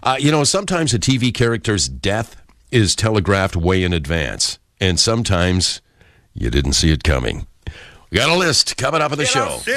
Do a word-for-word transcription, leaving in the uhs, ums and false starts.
Uh, you know, sometimes a T V character's death is telegraphed way in advance, and sometimes you didn't see it coming. We got a list coming up in the show.